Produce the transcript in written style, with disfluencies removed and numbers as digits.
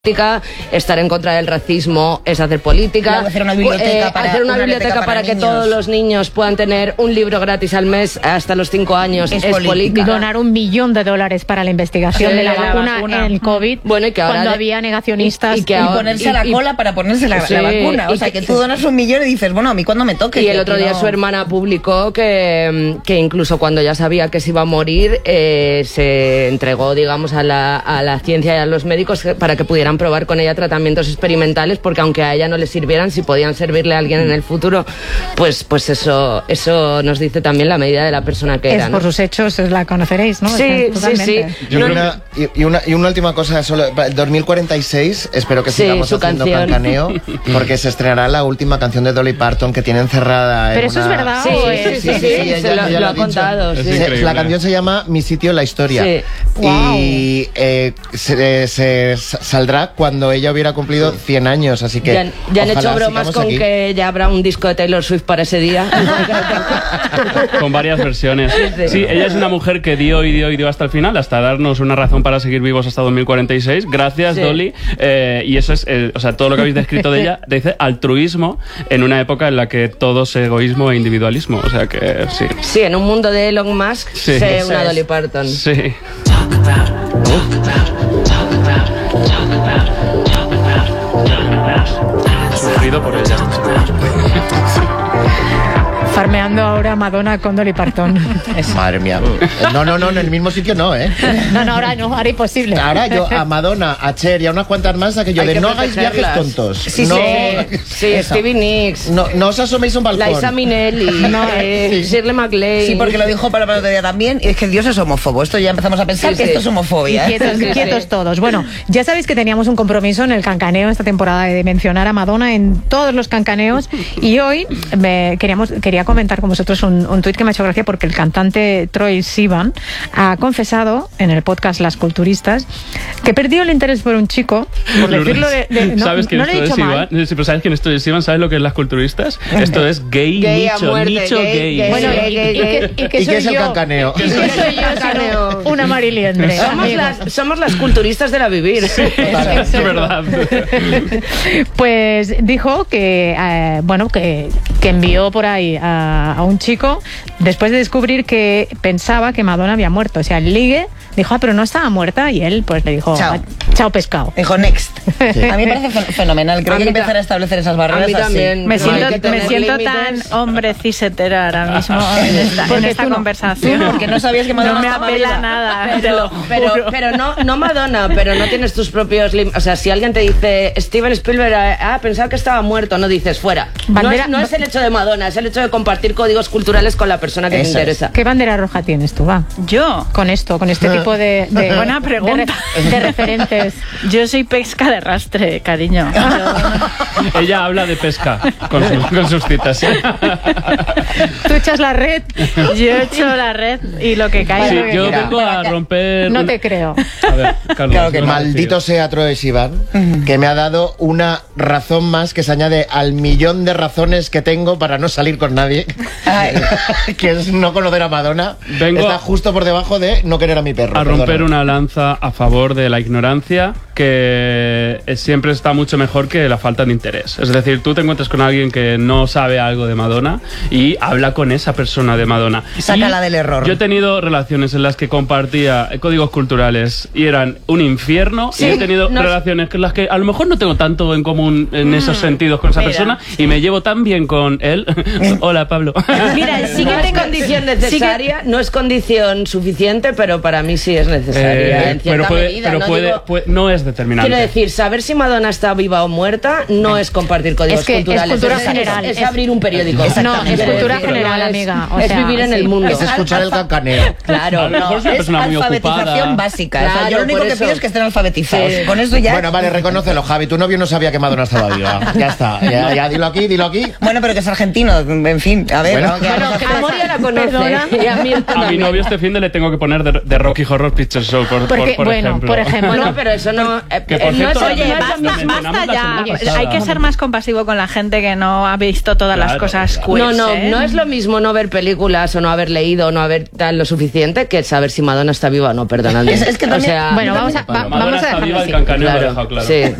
estar en contra del racismo es hacer política, hacer una biblioteca para que todos los niños puedan tener un libro gratis al mes hasta los 5 años es política. Donar $1 millón para la investigación de la vacuna en el COVID, bueno, y que ahora cuando había negacionistas y ponerse a la cola para ponerse la vacuna, o sea que tú donas $1 millón y dices, bueno, a mí cuando me toque. Y el otro día su hermana publicó que incluso cuando ya sabía que se iba a morir, se entregó, digamos, a la ciencia y a los médicos para que pudieran probar con ella tratamientos experimentales, porque aunque a ella no le sirvieran, si podían servirle a alguien en el futuro, pues eso nos dice también la medida de la persona que era, ¿no? Por sus hechos la conoceréis, ¿no? Sí. Y una última cosa, solo 2046, espero que sigamos haciendo cancaneo, porque se estrenará la última canción de Dolly Parton que tiene encerrada. Pero eso es verdad. Sí, lo ha contado. La canción se llama Mi sitio en la historia. Sí. Y se saldrá cuando ella hubiera cumplido 100 años, así que ya han hecho bromas con que ya habrá un disco de Taylor Swift para ese día. Con varias versiones. Sí, ella es una mujer que dio hasta el final, hasta darnos una razón para seguir vivos hasta 2046. Gracias, Dolly. Y eso es, o sea, todo lo que habéis descrito de ella, dice altruismo en una época en la que todo es egoísmo e individualismo. O sea que sí. Sí, en un mundo de Elon Musk, sé una Dolly Parton. Sí. Sufrido por ella. Farmeando ahora Madonna con Dolly Parton. Madre mía. No, en el mismo sitio no, ¿eh? No, ahora imposible. Ahora yo a Madonna, a Cher y a unas cuantas más, aquello de no hagáis viajes tontos. Sí, Stevie Nicks. No os asoméis a un balcón. Liza Minnelli, Shirley MacLaine. Sí, porque lo dijo para el otro día también, y es que Dios es homófobo. Esto ya empezamos a pensar que esto es homofobia. Quietos todos. Bueno, ya sabéis que teníamos un compromiso en el cancaneo esta temporada de mencionar a Madonna en todos los cancaneos, y hoy quería comentar con vosotros un tuit que me ha hecho gracia, porque el cantante Troye Sivan ha confesado en el podcast Las Culturistas que perdió el interés por un chico, por decirlo ¿Sabes quién es Troye Sivan? Sí, pero ¿sabes quién es Troye Sivan? ¿Sabes lo que es Las Culturistas? Esto es gay nicho gay. Bueno, ¿y qué es el cancaneo? ¿Y qué soy yo? Una mariliendre. Somos las culturistas de la vivir. Es verdad. Pues dijo que envió por ahí a un chico después de descubrir que pensaba que Madonna había muerto. O sea, el ligue dijo, pero no estaba muerta, y él pues le dijo, chao pescado. Dijo, next. Sí. A mí me parece fenomenal. Creo que hay que empezar a establecer esas barreras. A mí también. Me siento tan hombre cisetera ahora mismo en esta conversación. Porque no sabías que Madonna no me apela nada. Pero no Madonna, pero no tienes tus propios límites. O sea, si alguien te dice Steven Spielberg pensaba que estaba muerto, no dices fuera. No es el hecho de Madonna, es el hecho de compartir códigos culturales con la persona que te interesa. ¿Qué bandera roja tienes tú, va? Yo. Con este tipo de buena pregunta. De referentes. Yo soy pesca de rastre, cariño. Ella habla de pesca con sus citas. Tú echas la red. Yo echo la red y lo que cae. Sí, yo vengo a romper. No te creo. A ver, Carlos. Claro que maldito sea Troye Sivan, que me ha dado una razón más que se añade al millón de razones que tengo para no salir con nadie. Que es no conocer a Madonna. Está justo por debajo de no querer a mi perro. A romper una lanza a favor de la ignorancia, que siempre está mucho mejor que la falta de interés. Es decir, tú te encuentras con alguien que no sabe algo de Madonna y habla con esa persona de Madonna. Sácala del error. Yo he tenido relaciones en las que compartía códigos culturales y eran un infierno, y he tenido relaciones con las que a lo mejor no tengo tanto en común en esos sentidos con esa persona, y me llevo tan bien con él. Hola, Pablo. Mira, no es condición necesaria, no es condición suficiente, pero para mí sí es necesaria. No es determinante. Quiero decir, saber si Madonna está viva o muerta no es compartir códigos culturales. Es cultura general. Es abrir un periódico. No, es cultura general, amiga. Es vivir en el mundo. Es escuchar el cancaneo. Claro, es alfabetización básica. Claro, o sea, yo lo único que pido es que estén alfabetizados. Con eso ya. Bueno, vale, reconócelo, Javi. Tu novio no sabía que Madonna estaba viva. Ya está. Ya dilo aquí. Bueno, pero que es argentino. En fin, a ver. Bueno, que Moria la conoce. A mi novio este fin de le tengo que poner de Rocky Horror Picture Show, por ejemplo. Por ejemplo. No, pero eso no. Que por cierto, Oye, basta ya. Hay que ser más compasivo con la gente que no ha visto todas las cosas queers. No es lo mismo no ver películas o no haber leído o no haber tal lo suficiente que saber si Madonna está viva o no, perdonadme. Es que también, bueno, vamos a dejarlo así. Claro. Sí.